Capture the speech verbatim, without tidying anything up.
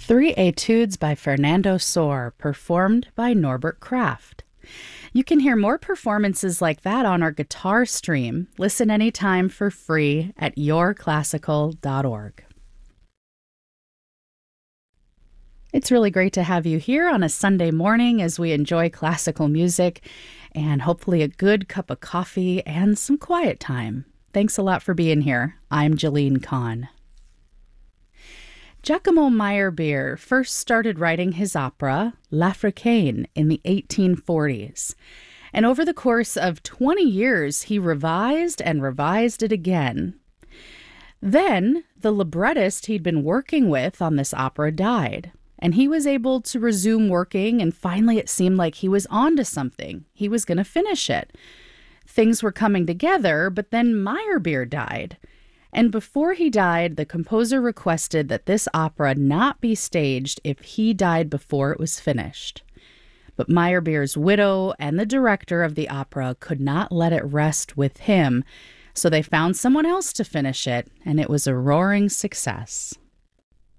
Three Etudes by Fernando Sor, performed by Norbert Kraft. You can hear more performances like that on our guitar stream. Listen anytime for free at your classical dot org. It's really great to have you here on a Sunday morning as we enjoy classical music and hopefully a good cup of coffee and some quiet time. Thanks a lot for being here. I'm Jalene Kahn. Giacomo Meyerbeer first started writing his opera, L'Africaine, in the eighteen forties. And over the course of twenty years, he revised and revised it again. Then, the librettist he'd been working with on this opera died, and he was able to resume working, and finally it seemed like he was on to something. He was going to finish it. Things were coming together, but then Meyerbeer died. And before he died, the composer requested that this opera not be staged if he died before it was finished. But Meyerbeer's widow and the director of the opera could not let it rest with him, so they found someone else to finish it, and it was a roaring success.